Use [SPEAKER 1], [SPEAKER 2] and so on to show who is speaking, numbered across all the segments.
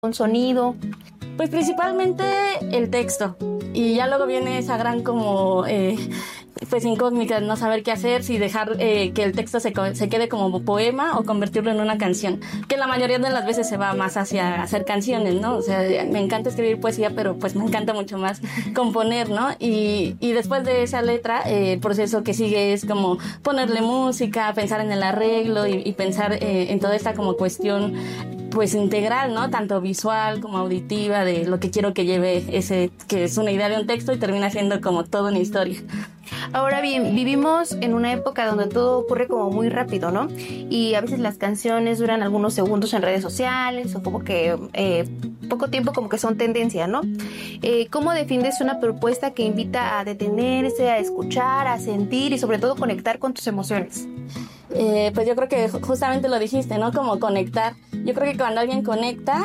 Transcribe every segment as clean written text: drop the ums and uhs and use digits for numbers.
[SPEAKER 1] un sonido?
[SPEAKER 2] Pues principalmente el texto, y ya luego viene esa gran como pues incógnita, no saber qué hacer, si dejar que el texto se quede como poema o convertirlo en una canción, que la mayoría de las veces se va más hacia hacer canciones, ¿no? O sea, me encanta escribir poesía, pero pues me encanta mucho más componer, ¿no? Y después de esa letra, el proceso que sigue es como ponerle música, pensar en el arreglo y pensar en toda esta como cuestión pues integral, ¿no? Tanto visual como auditiva, de lo que quiero que lleve ese, que es una idea de un texto y termina siendo como toda una historia.
[SPEAKER 1] Ahora bien, vivimos en una época donde todo ocurre como muy rápido, ¿no? Y a veces las canciones duran algunos segundos en redes sociales o como que poco tiempo como que son tendencia, ¿no? ¿Cómo defines una propuesta que invita a detenerse, a escuchar, a sentir y sobre todo conectar con tus emociones?
[SPEAKER 2] Pues yo creo que justamente lo dijiste, ¿no? Como conectar. Yo creo que cuando alguien conecta,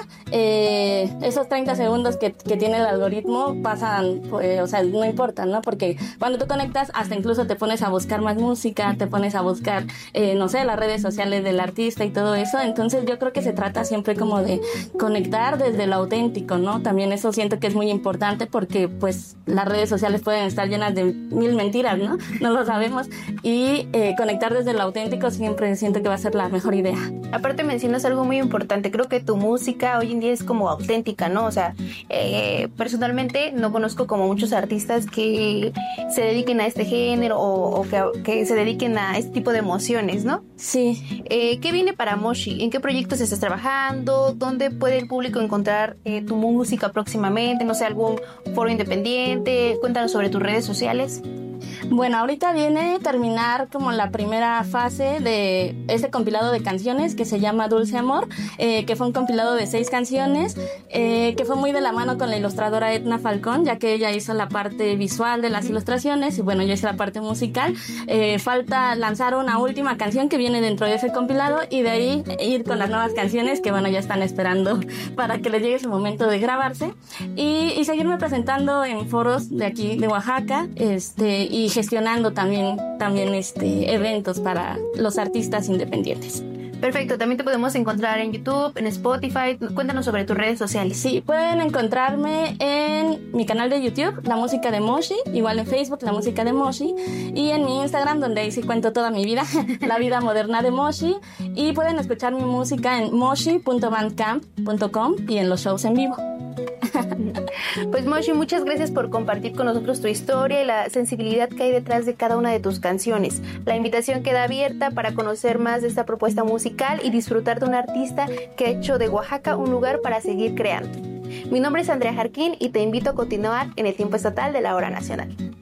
[SPEAKER 2] esos 30 segundos que tiene el algoritmo pasan, pues, o sea, no importa, ¿no? Porque cuando tú conectas, hasta incluso te pones a buscar más música, te pones a buscar, no sé, las redes sociales del artista y todo eso. Entonces yo creo que se trata siempre como de conectar desde lo auténtico, ¿no? También eso siento que es muy importante porque, pues, las redes sociales pueden estar llenas de mil mentiras, ¿no? No lo sabemos. Y conectar desde lo auténtico siempre siento que va a ser la mejor idea.
[SPEAKER 1] Aparte mencionas algo muy importante, creo que tu música hoy en día es como auténtica, ¿no? O sea, personalmente no conozco como muchos artistas que se dediquen a este género o que se dediquen a este tipo de emociones, ¿no?
[SPEAKER 2] Sí.
[SPEAKER 1] ¿Qué viene para Moshi? ¿En qué proyectos estás trabajando? ¿Dónde puede el público encontrar tu música próximamente? No sé, algún foro independiente. Cuéntanos sobre tus redes sociales.
[SPEAKER 2] Bueno, ahorita viene terminar como la primera fase de este compilado de canciones que se llama Dulce Amor, que fue un compilado de 6 canciones, que fue muy de la mano con la ilustradora Edna Falcón, ya que ella hizo la parte visual de las ilustraciones y bueno, yo hice la parte musical. Falta lanzar una última canción que viene dentro de ese compilado y de ahí ir con las nuevas canciones que bueno, ya están esperando para que les llegue su momento de grabarse y seguirme presentando en foros de aquí de Oaxaca, y gestionando también eventos para los artistas independientes.
[SPEAKER 1] Perfecto, también te podemos encontrar en YouTube, en Spotify. Cuéntanos sobre tus redes sociales.
[SPEAKER 2] Sí, pueden encontrarme en mi canal de YouTube, La Música de Moshi, igual en Facebook, La Música de Moshi, y en mi Instagram, donde ahí sí cuento toda mi vida, La Vida Moderna de Moshi, y pueden escuchar mi música en moshi.bandcamp.com y en los shows en vivo.
[SPEAKER 1] Pues Moshi, muchas gracias por compartir con nosotros tu historia y la sensibilidad que hay detrás de cada una de tus canciones. La invitación queda abierta para conocer más de esta propuesta musical y disfrutar de un artista que ha hecho de Oaxaca un lugar para seguir creando. Mi nombre es Andrea Jarquín y te invito a continuar en el tiempo estatal de la Hora Nacional.